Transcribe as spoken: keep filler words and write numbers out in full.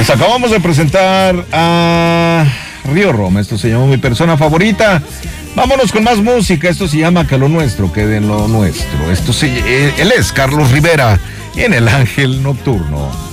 Les acabamos de presentar a Río Roma, esto se llama Mi Persona Favorita. Vámonos con más música, esto se llama Que lo nuestro quede en lo nuestro. Esto se, él es Carlos Rivera en El Ángel Nocturno.